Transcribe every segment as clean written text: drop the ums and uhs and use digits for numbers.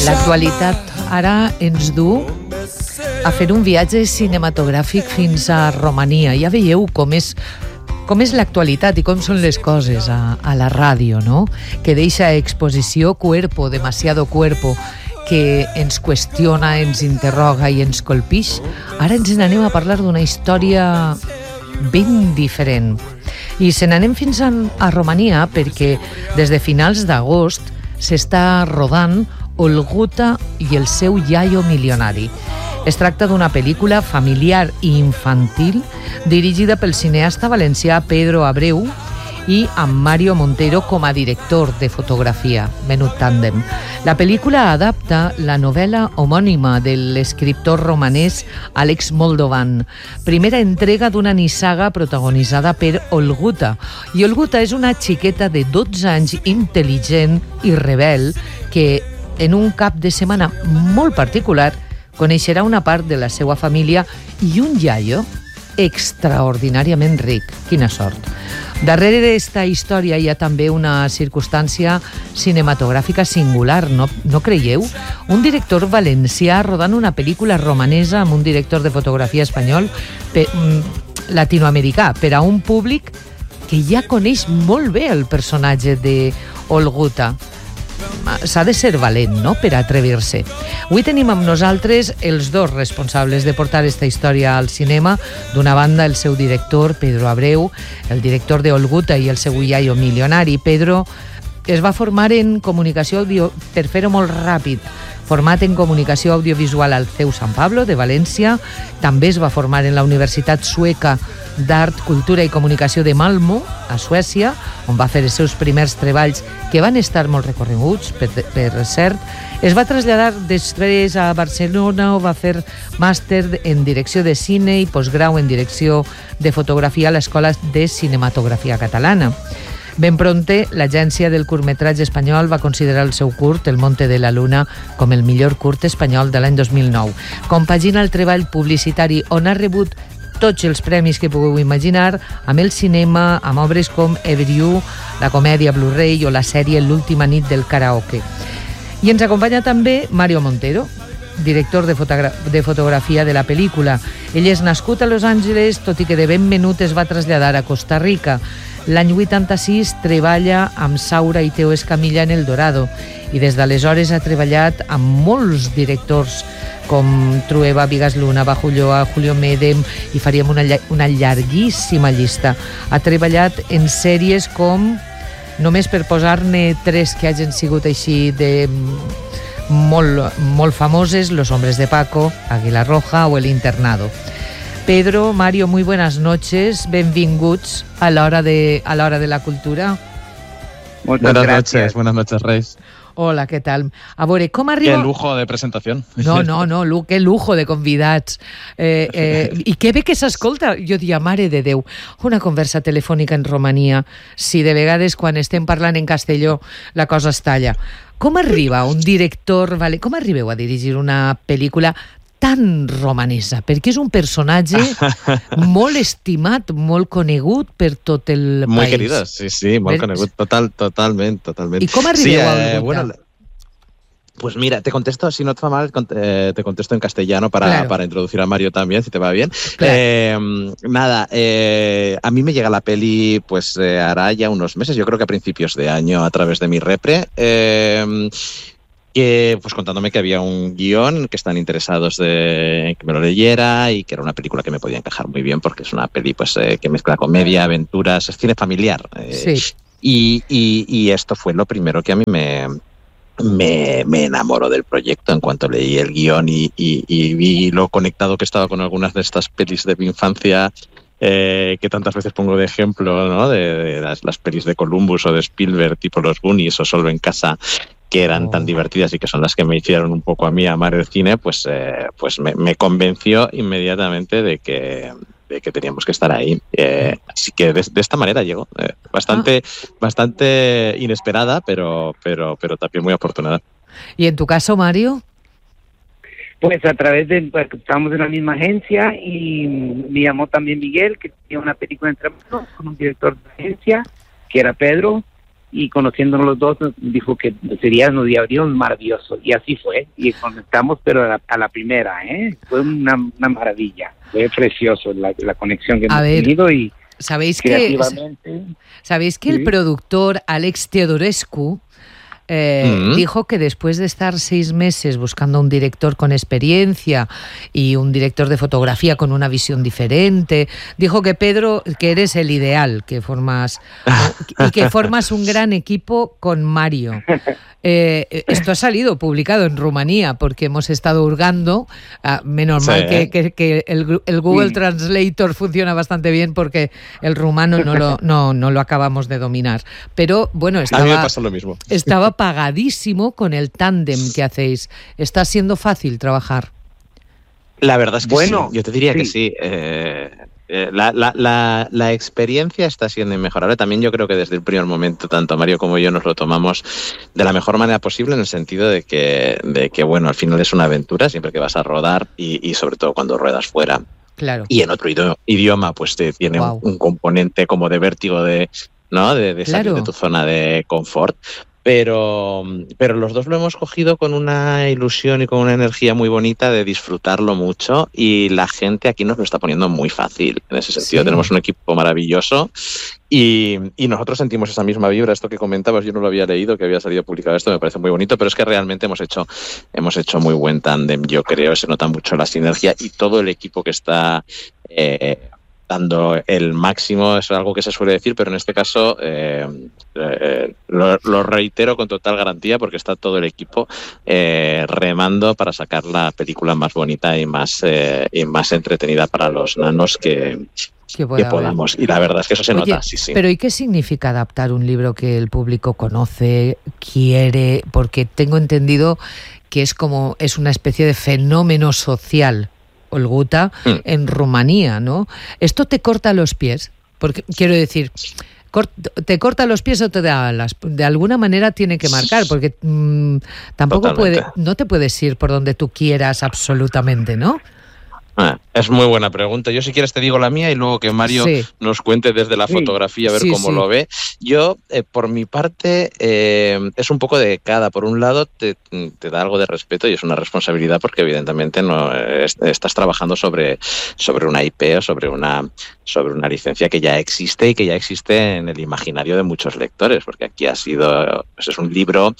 L'actualitat ara ens du a fer un viatge cinematogràfic fins a Romania. Ja veieu com és l'actualitat i com són les coses a la ràdio, no? Que deixa exposició cuerpo, demasiado cuerpo, que ens qüestiona, ens interroga i ens colpix. Ara ens n'anem a parlar d'una història ben diferent. I se n'anem fins a Romania perquè des de finals d'agost s'està rodant Olguta i el seu iaio milionari. Es tracta d'una pel·lícula familiar i infantil dirigida pel cineasta valencià Pedro Abreu i amb Mario Montero com a director de fotografia. Menut tàndem. La pel·lícula adapta la novel·la homònima de l'escriptor romanès Alex Moldovan, primera entrega d'una nissaga protagonitzada per Olguta. I Olguta és una xiqueta de 12 anys intel·ligent i rebel que en un cap de setmana molt particular coneixerà una part de la seva família i un iaio extraordinàriament ric. Quina sort. Darrere d'esta història hi ha també una circumstància cinematogràfica singular, no creieu? Un director valencià rodant una pel·lícula romanesa amb un director de fotografia espanyol latinoamericà, per a un públic que ja coneix molt bé el personatge d'Olguta. S'ha de ser valent, no?, per atrevir-se. Avui tenim amb nosaltres els dos responsables de portar aquesta història al cinema. D'una banda, el seu director, Pedro Abreu, el director de Olguta i el seu iaio milionari. Pedro es va formar en comunicació audio, per fer-ho molt ràpid, format en comunicació audiovisual al CEU Sant Pablo de València. També es va formar en la Universitat Sueca d'Art, Cultura i Comunicació de Malmö, a Suècia, on va fer els seus primers treballs que van estar molt recorreguts, per cert. Es va traslladar després a Barcelona, on va fer màster en direcció de cine i postgrau en direcció de fotografia a l'Escola de Cinematografia Catalana. Ben prompte, l'agència del curtmetratge espanyol va considerar el seu curt, El Monte de la Luna, com el millor curt espanyol de l'any 2009. Compagina el treball publicitari on ha rebut tots els premis que pugueu imaginar, amb el cinema, amb obres com Ever You, la comèdia Blu-ray o la sèrie L'última nit del karaoke. I ens acompanya també Mario Montero, director de fotografia de la pel·lícula. Ell és nascut a Los Angeles, tot i que de ben menut es va traslladar a Costa Rica. L'any 86 treballa amb Saura i Teo Escamilla en El Dorado i des d'aleshores ha treballat amb molts directors com Trueba, Bigas Luna, Bajo Ulloa, Julio Medem, i faríem una llarguíssima llista. Ha treballat en sèries com, només per posar-ne tres que hagin sigut així de molt famoses, Los Hombres de Paco, Águila Roja o El Internado. Pedro, Mario, muy buenas noches, benvinguts a la hora de la cultura. Muchas gracias. Buenas noches, Reis. Hola, què tal? A veure, com arriba... Qué lujo de presentació. No, que lujo de convidats. I que bé que s'escolta. Jo diria, mare de Déu, una conversa telefònica en Romania, si de vegades quan estem parlant en castelló la cosa es talla. Com arriba un director... Com arribeu a dirigir una pel·lícula tan romanesa? Perquè és un personatge molt estimat, molt conegut per tot el país. Muy querido, sí, molt conegut, totalment. I com arribeu a Olguta? Pues mira, te contesto, si no te va mal, te contesto en castellano para introducir a Mario también, si te va bien. Claro. A mí me llega la peli, pues hará ya unos meses, yo creo que a principios de año, a través de mi repre, que, pues contándome que había un guión, que están interesados en que me lo leyera y que era una película que me podía encajar muy bien porque es una peli pues que mezcla comedia, aventuras, es cine familiar. Sí. Y esto fue lo primero que a mí me enamoró del proyecto en cuanto leí el guión y vi lo conectado que estaba con algunas de estas pelis de mi infancia que tantas veces pongo de ejemplo, ¿no? De las pelis de Columbus o de Spielberg, tipo Los Goonies o Solo en Casa, que eran tan divertidas y que son las que me hicieron un poco a mí amar el cine, pues me convenció inmediatamente de que teníamos que estar ahí. Así que de esta manera llegó. Bastante inesperada, pero también muy afortunada. ¿Y en tu caso, Mario? Pues a través pues, estábamos en la misma agencia y me llamó también Miguel, que tenía una película entre manos con un director de agencia, que era Pedro, y conociéndonos los dos, dijo que nos haríamos maravilloso, y así fue, y conectamos, pero a la primera, fue una maravilla, fue precioso la conexión que hemos tenido, y ¿sabéis creativamente... ¿Sabéis que el productor Alex Teodorescu dijo que después de estar 6 meses buscando un director con experiencia y un director de fotografía con una visión diferente, dijo que Pedro, que eres el ideal, que formas y que formas un gran equipo con Mario. Esto ha salido publicado en Rumanía porque hemos estado hurgando. Menos mal que el Google Translator funciona bastante bien porque el rumano no lo acabamos de dominar. Pero bueno, a mí me pasa lo mismo. Estaba pagadísimo con el tándem que hacéis. ¿Está siendo fácil trabajar? La verdad es que sí. Yo te diría que sí. La experiencia está siendo inmejorable. También yo creo que desde el primer momento tanto Mario como yo nos lo tomamos de la mejor manera posible, en el sentido de que bueno, al final es una aventura siempre que vas a rodar y sobre todo cuando ruedas fuera. Claro. Y en otro idioma pues tiene un componente como de vértigo de salir de tu zona de confort. Pero los dos lo hemos cogido con una ilusión y con una energía muy bonita de disfrutarlo mucho, y la gente aquí nos lo está poniendo muy fácil. En ese sentido tenemos un equipo maravilloso y nosotros sentimos esa misma vibra. Esto que comentabas, yo no lo había leído, que había salido publicado esto, me parece muy bonito, pero es que realmente hemos hecho muy buen tándem, yo creo. Se nota mucho la sinergia y todo el equipo que está... dando el máximo, es algo que se suele decir, pero en este caso lo reitero con total garantía, porque está todo el equipo remando para sacar la película más bonita y más entretenida para los nanos que podamos. Y la verdad es que eso se nota, sí. Pero ¿y qué significa adaptar un libro que el público conoce, quiere? Porque tengo entendido que es una especie de fenómeno social, Olguta, en Rumanía, ¿no? ¿Esto te corta los pies? Porque quiero decir, ¿te corta los pies o te da alas? De alguna manera tiene que marcar, porque tampoco no te puedes ir por donde tú quieras absolutamente, ¿no? Es muy buena pregunta. Yo, si quieres, te digo la mía y luego que Mario nos cuente desde la fotografía a ver cómo lo ve. Yo, por mi parte, es un poco de cada. Por un lado, te da algo de respeto y es una responsabilidad, porque evidentemente no estás trabajando sobre una IP o sobre una licencia que ya existe y que ya existe en el imaginario de muchos lectores, porque aquí es un libro...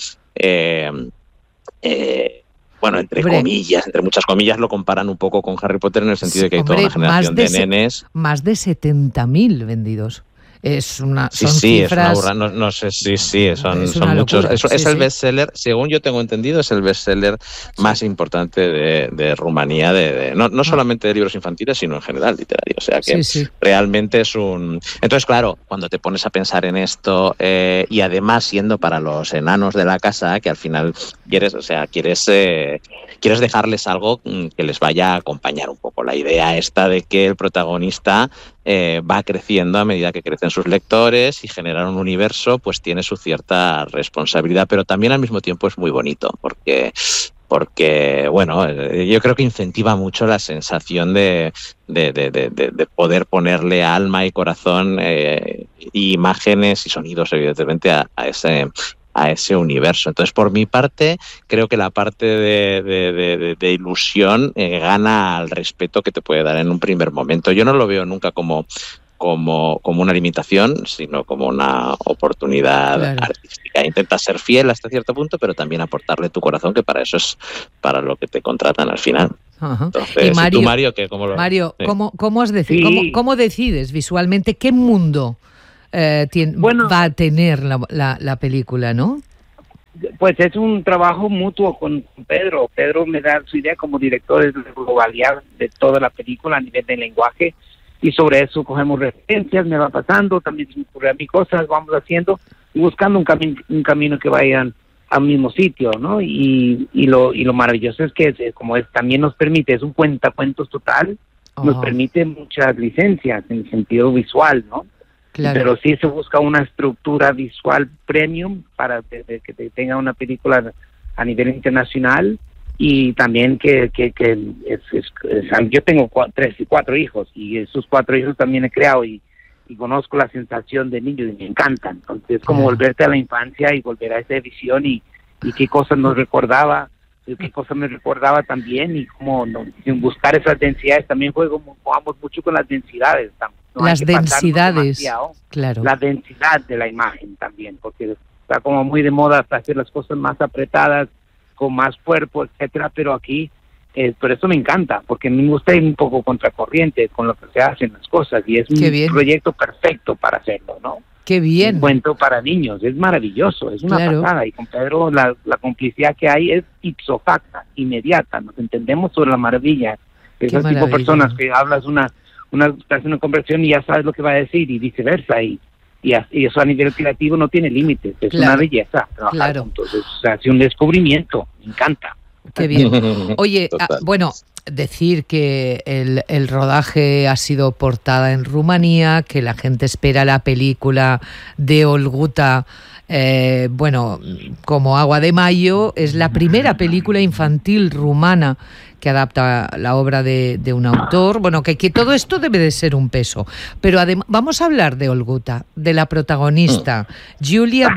bueno, entre muchas comillas, lo comparan un poco con Harry Potter, en el sentido de que hay toda una generación de nenes. Más de 70.000 vendidos. Son cifras... es una burrada, no sé, son muchos. Es el bestseller, según yo tengo entendido, es el bestseller más importante de Rumanía, no solamente de libros infantiles, sino en general literario. O sea que realmente es un... Entonces, claro, cuando te pones a pensar en esto, y además siendo para los enanos de la casa, que al final quieres dejarles algo que les vaya a acompañar un poco. La idea esta de que el protagonista va creciendo a medida que crecen sus lectores, y generar un universo pues tiene su cierta responsabilidad, pero también al mismo tiempo es muy bonito, porque bueno, yo creo que incentiva mucho la sensación de poder ponerle alma y corazón, imágenes y sonidos, evidentemente, a ese universo. Entonces, por mi parte, creo que la parte de ilusión gana al respeto que te puede dar en un primer momento. Yo no lo veo nunca como una limitación, sino como una oportunidad artística. Intentas ser fiel hasta cierto punto, pero también aportarle tu corazón, que para eso es para lo que te contratan al final. Ajá. Entonces, y Mario, ¿tú, Mario, ¿cómo decides visualmente qué mundo va a tener la película, no? Pues es un trabajo mutuo con Pedro. Pedro me da su idea como director de la globalidad de toda la película a nivel de lenguaje, y sobre eso cogemos referencias, me va pasando, también se me ocurren a mí cosas, vamos haciendo y buscando un camino que vayan al mismo sitio, ¿no? Y lo maravilloso es que como también nos permite, es un cuentacuentos total, nos permite muchas licencias en el sentido visual, ¿no? Claro. Pero sí se busca una estructura visual premium para que tenga una película a nivel internacional, y también que yo tengo 4 hijos, y esos 4 hijos también he creado, y y conozco la sensación de niño y me encanta. Entonces, como volverte a la infancia y volver a esa visión y qué cosas nos recordaba, y qué cosas me recordaba también, y cómo sin buscar esas densidades. También jugamos mucho con las densidades. No las densidades, claro. La densidad de la imagen también, porque está como muy de moda hacer las cosas más apretadas, con más cuerpo, etcétera, pero aquí, por eso me encanta, porque me gusta ir un poco contracorriente con lo que se hacen las cosas, y es un proyecto perfecto para hacerlo, ¿no? ¡Qué bien! Un cuento para niños, es maravilloso, es una pasada, y con Pedro la complicidad que hay es ipso facto, inmediata, nos entendemos sobre la maravilla, esas tipo de personas que hablas estás en una conversación y ya sabes lo que va a decir, y viceversa, y eso a nivel creativo no tiene límites, es una belleza trabajar juntos, es un descubrimiento, me encanta. Qué bien. Oye, bueno, decir que el rodaje ha sido portada en Rumanía, que la gente espera la película de Olguta, bueno, como agua de mayo. Es la primera película infantil rumana que adapta la obra de un autor. Bueno, que todo esto debe de ser un peso. Pero además vamos a hablar de Olguta, de la protagonista, Julia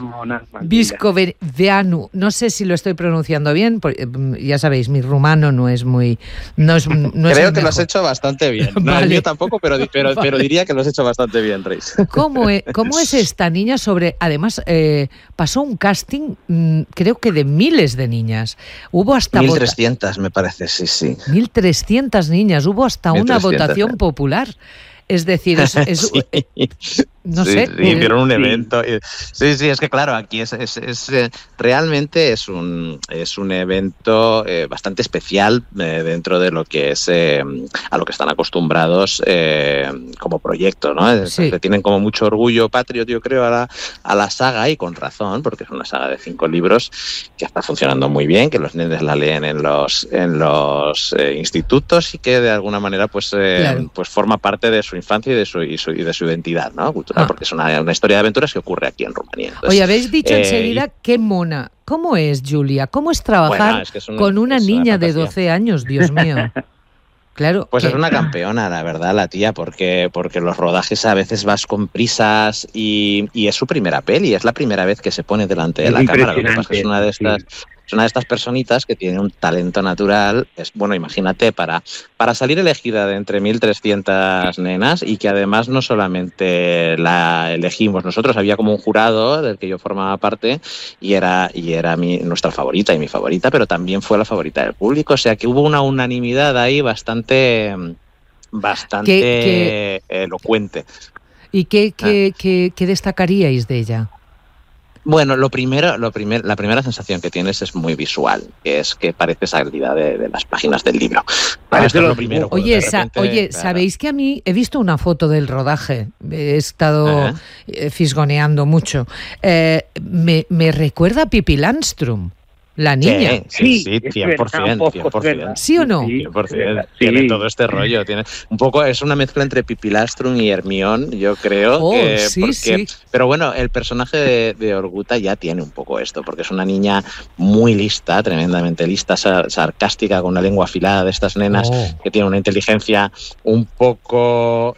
Viscoveanu. No sé si lo estoy pronunciando bien, ya sabéis, mi rumano no es muy... Creo que lo has hecho bastante bien. No, vale. Yo tampoco, pero diría que lo has hecho bastante bien, Reis. ¿Cómo es esta niña además, pasó un casting, creo que de miles de niñas. Hubo hasta 1.300, me parece. Sí. 1.300 niñas, hubo hasta 1.300, una votación popular. Es decir, no sé. Sí, hicieron un evento. Sí, es que claro, aquí realmente es un evento bastante especial dentro de lo que es a lo que están acostumbrados como proyecto, ¿no? Sí. Tienen como mucho orgullo patrio, yo creo, a la saga, y con razón, porque es una saga de 5 libros que está funcionando muy bien, que los nenes la leen en los institutos, y que de alguna manera pues forma parte de su infancia y de su identidad, ¿no? Cultural, porque es una historia de aventuras que ocurre aquí en Rumanía. Entonces, oye, habéis dicho enseguida qué mona. ¿Cómo es, Julia? ¿Cómo es trabajar con una niña de 12 años? Dios mío. Claro. Pues es una campeona, la verdad, la tía, porque los rodajes a veces vas con prisas, y es su primera peli, es la primera vez que se pone delante de la cámara. Lo que pasa es que es una de estas personitas que tiene un talento natural. Bueno, imagínate, para salir elegida de entre 1.300 nenas, y que además no solamente la elegimos nosotros, había como un jurado del que yo formaba parte, y era nuestra favorita y mi favorita, pero también fue la favorita del público, o sea que hubo una unanimidad ahí bastante elocuente. ¿Y qué destacaríais de ella? Bueno, la primera sensación que tienes es muy visual, que es que parece salida de las páginas del libro. Esto es lo primero. Oye, ¿sabéis que a mí he visto una foto del rodaje? He estado fisgoneando mucho. Me recuerda a Pippi Landström. La niña. Sí, 100%. ¿Sí o no? 100%. Tiene todo este rollo. Es una mezcla entre Pippi Landström y Hermione, yo creo. Pero bueno, el personaje de Olguta ya tiene un poco esto, porque es una niña muy lista, tremendamente lista, sarcástica, con una lengua afilada, de estas nenas que tiene una inteligencia un poco...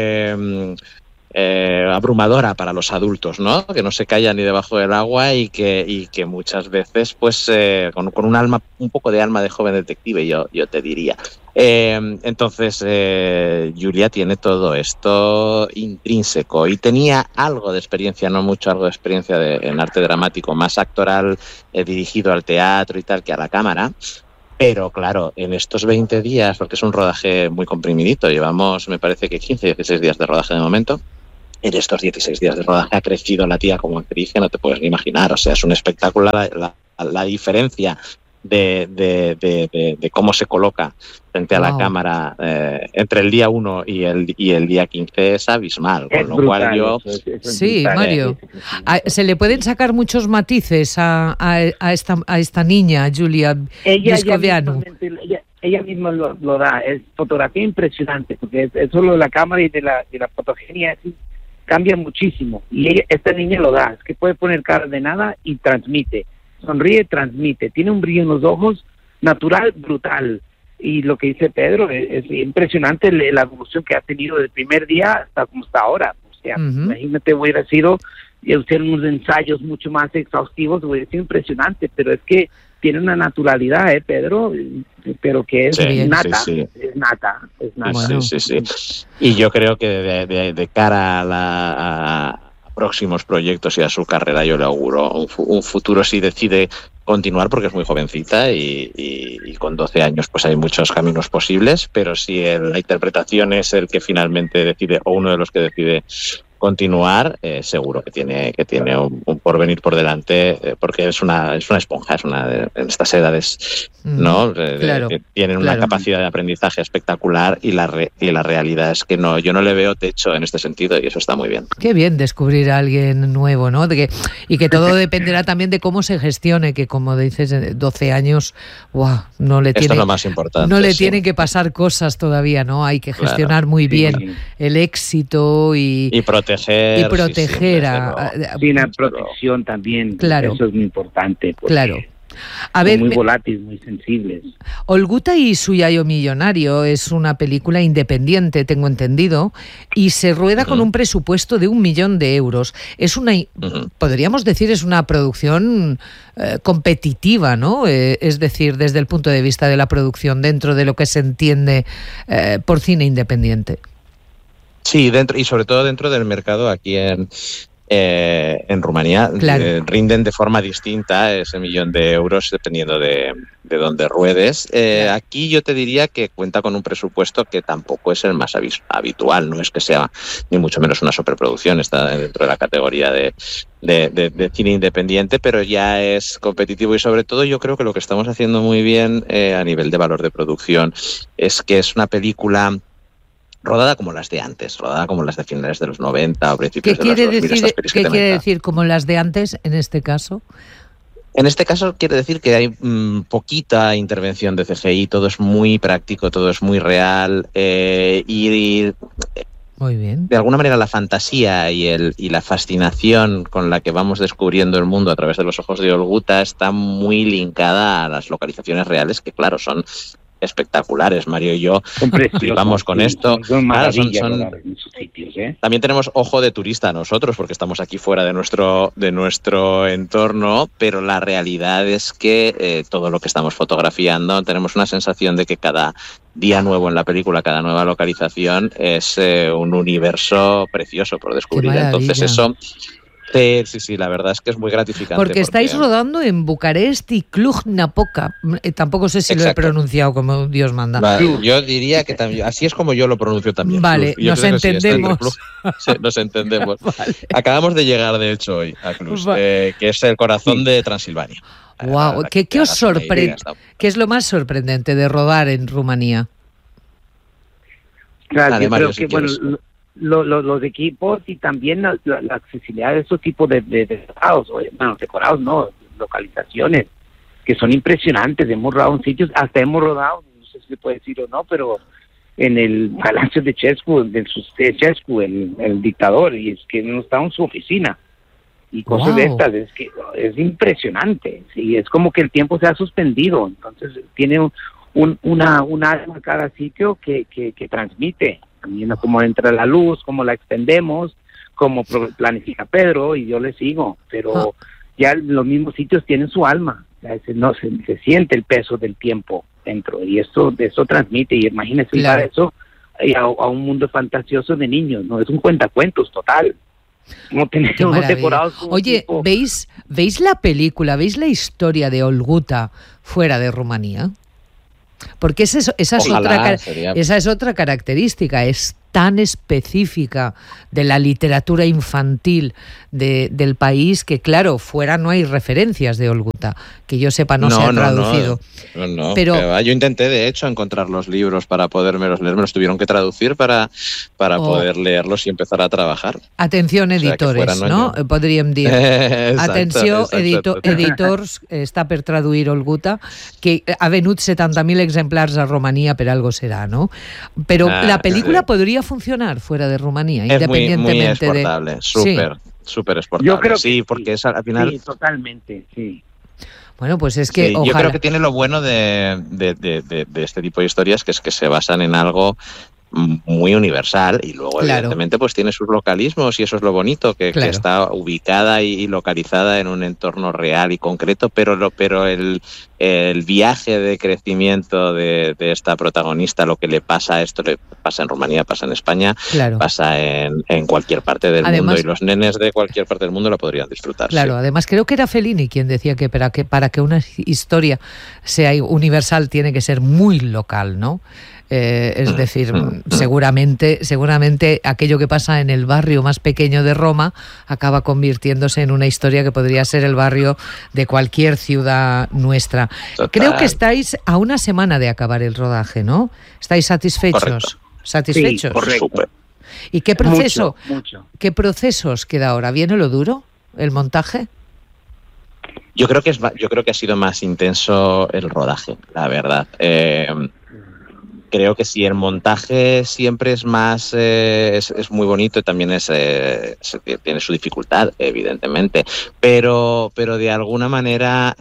abrumadora para los adultos, ¿no? Que no se callan ni debajo del agua, y que muchas veces pues con un alma, un poco de alma de joven detective, yo te diría. Entonces Julia tiene todo esto intrínseco, y tenía algo de experiencia, no mucho, algo de experiencia en arte dramático, más actoral, dirigido al teatro y tal, que a la cámara. Pero claro, en estos 20 días, porque es un rodaje muy comprimidito, llevamos, me parece que 16 días de rodaje de momento. En estos 16 días de rodaje ha crecido la tía como actriz, que no te puedes ni imaginar. O sea, es un espectáculo la diferencia de cómo se coloca frente a la cámara entre el día 1 y el día 15 es abismal. Con lo cual yo... Sí, Mario. ¿Se le pueden sacar muchos matices a esta niña, Julia Viscoveanu? Ella misma lo da. Es fotografía impresionante, porque es solo la cámara y de la fotogenia cambia muchísimo. Y esta niña lo da. Es que puede poner cara de nada y transmite. Sonríe, transmite. Tiene un brillo en los ojos natural, brutal. Y lo que dice Pedro es impresionante la evolución que ha tenido del primer día hasta como está ahora. O sea, imagínate, hubiera sido y hacer unos ensayos mucho más exhaustivos, hubiera sido impresionante, pero es que tiene una naturalidad, Pedro, pero que es nata, es nata. Bueno. Sí. Y yo creo que de cara a próximos proyectos y a su carrera, yo le auguro un futuro si decide continuar, porque es muy jovencita y con 12 años pues hay muchos caminos posibles, pero si la interpretación es el que finalmente decide, o uno de los que decide continuar, seguro que tiene un porvenir por delante, porque es una esponja, en estas edades, ¿no? Claro, que tienen una capacidad de aprendizaje espectacular y la realidad es que yo no le veo techo en este sentido y eso está muy bien. Qué bien descubrir a alguien nuevo, ¿no? Y que todo dependerá también de cómo se gestione, que como dices, 12 años, no le tiene, esto es lo más importante. No le tienen que pasar cosas todavía, ¿no? Hay que gestionar muy bien el éxito y proteger la protección también. Claro. Eso es muy importante. Claro. A ver, muy volátiles, muy sensibles. Olguta y su Yayo Millonario es una película independiente, tengo entendido, y se rueda con un presupuesto de 1 millón de euros. Es podríamos decir, es una producción competitiva, ¿no? Es decir, desde el punto de vista de la producción, dentro de lo que se entiende por cine independiente. Sí, y sobre todo dentro del mercado aquí en Rumanía, claro. Rinden de forma distinta ese 1 millón de euros dependiendo de dónde ruedes. Claro. Aquí yo te diría que cuenta con un presupuesto que tampoco es el más habitual, no es que sea ni mucho menos una superproducción, está dentro de la categoría de cine independiente, pero ya es competitivo y sobre todo yo creo que lo que estamos haciendo muy bien a nivel de valor de producción es que es una película rodada como las de antes, rodada como las de finales de los 90 o principios de los 2000. ¿Qué quiere decir como las de antes en este caso? En este caso quiere decir que hay poquita intervención de CGI, todo es muy práctico, todo es muy real y muy bien. De alguna manera la fantasía y la fascinación con la que vamos descubriendo el mundo a través de los ojos de Olguta está muy linkada a las localizaciones reales que claro son espectaculares. Mario y yo flipamos con esto. Claro, También tenemos ojo de turista nosotros, porque estamos aquí fuera de nuestro entorno, pero la realidad es que todo lo que estamos fotografiando, tenemos una sensación de que cada día nuevo en la película, cada nueva localización es un universo precioso por descubrir. Entonces eso... Sí, la verdad es que es muy gratificante. Porque estáis rodando en Bucarest y Cluj-Napoca. Tampoco sé si lo he pronunciado como Dios manda. Vale, yo diría que también, así es como yo lo pronuncio también. Vale, nos entendemos. Sí, nos entendemos. Vale. Acabamos de llegar, de hecho, hoy a Cluj, que es el corazón de Transilvania. Wow, ¿qué os sorprende? ¿Qué es lo más sorprendente de rodar en Rumanía? Claro, yo creo que, los equipos y también la accesibilidad de esos tipos de decorados, decorados no, localizaciones que son impresionantes. Hemos rodado en sitios, hasta hemos rodado, no sé si se puede decir o no, pero en el Palacio de Ceausescu, el dictador, y es que no estaba en su oficina y cosas de estas, es que es impresionante, sí, es como que el tiempo se ha suspendido, entonces tiene un alma cada sitio que transmite. También cómo entra la luz, cómo la extendemos, cómo planifica Pedro, y yo le sigo. Pero ya los mismos sitios tienen su alma. No se siente el peso del tiempo dentro, y eso transmite. Y imagínense para eso a un mundo fantasioso de niños, no es un cuentacuentos total. No tenemos decorados. Oye, ¿veis la película, veis la historia de Olguta fuera de Rumanía? Porque esa es otra característica, es tan específica de la literatura infantil del país que, claro, fuera no hay referencias de Olguta, que yo sepa no se ha traducido. No, pero yo intenté, de hecho, encontrar los libros para podérmelos leer, me los tuvieron que traducir para poder leerlos y empezar a trabajar. Atención, editores, no? Podríem dir. Atenció, editors, està per traduir Olguta, que ha venut 70.000 exemplars a Rumanía, per algo será, ¿no? Pero la película podría funcionar fuera de Rumanía, es independientemente muy exportable, súper exportable. Yo creo que porque es al final... Sí, totalmente, sí. Bueno, pues es que Sí, ojalá. yo creo que tiene lo bueno de este tipo de historias, que es que se basan en algo muy universal y luego Claro. evidentemente pues tiene sus localismos y eso es lo bonito, que Claro. está ubicada y localizada en un entorno real y concreto, pero el viaje de crecimiento de esta protagonista, lo que le pasa a esto, le pasa en Rumanía, pasa en España, Claro. pasa en cualquier parte del Además, mundo, y los nenes de cualquier parte del mundo la podrían disfrutar. Claro, sí. además creo que era Fellini quien decía que para que una historia sea universal tiene que ser muy local, ¿no? Es decir, seguramente aquello que pasa en el barrio más pequeño de Roma acaba convirtiéndose en una historia que podría ser el barrio de cualquier ciudad nuestra. Total. Creo que estáis a una semana de acabar el rodaje, ¿no? ¿Estáis satisfechos? Correcto. ¿Satisfechos? Sí, correcto. Súper. ¿Y qué proceso? Mucho. ¿Qué procesos queda ahora? ¿Viene lo duro? ¿El montaje? Yo creo que ha sido más intenso el rodaje, la verdad. Creo que sí, el montaje siempre es más, es muy bonito y también tiene su dificultad, evidentemente, pero de alguna manera,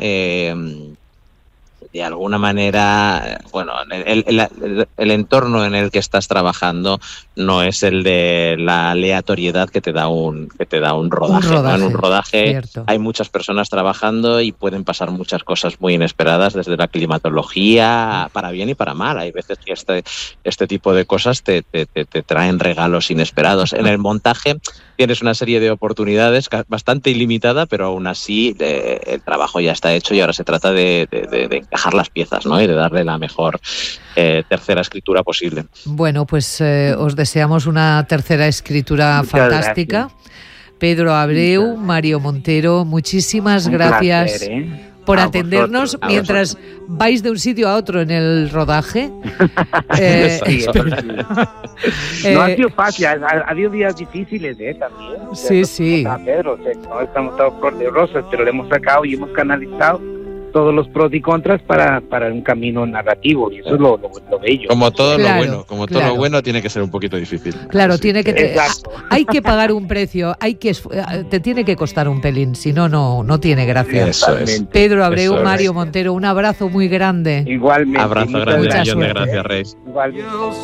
bueno, el entorno en el que estás trabajando no es el de la aleatoriedad que te da un rodaje. ¿no? En un rodaje cierto. hay muchas personas trabajando y pueden pasar muchas cosas muy inesperadas, desde la climatología, para bien y para mal. Hay veces que este tipo de cosas te traen regalos inesperados. En el montaje tienes una serie de oportunidades bastante ilimitada, pero aún así el trabajo ya está hecho y ahora se trata de encajar las piezas, ¿no? Y de darle la mejor tercera escritura posible. Bueno, pues os deseamos una tercera escritura Muchas fantástica. gracias. Pedro Abreu, Mario Montero, muchísimas Un gracias placer, por A atendernos vosotros, a mientras vais de un sitio a otro en el rodaje. Sí, Exacto. no ha sido fácil, ha habido días difíciles también. Sí, sí. Pedro, no estamos todos por de rosas, pero le hemos sacado y hemos canalizado todos los pros y contras para un camino narrativo, y eso es lo bello. Como todo Claro, lo bueno, claro. lo bueno tiene que ser un poquito difícil. Claro, Sí. tiene que Exacto. hay que pagar un precio, te tiene que costar un pelín, si no, no tiene gracia. Eso es. Pedro Abreu, Eso es. Mario Montero, un abrazo muy grande. Igualmente. Abrazo muchas grande, Mucha un millón de suerte. gracias, Reis. Igualmente.